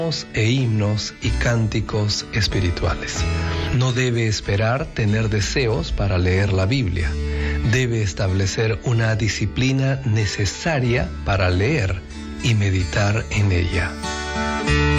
e himnos y cánticos espirituales. No debe esperar tener deseos para leer la Biblia. Debe establecer una disciplina necesaria para leer y meditar en ella.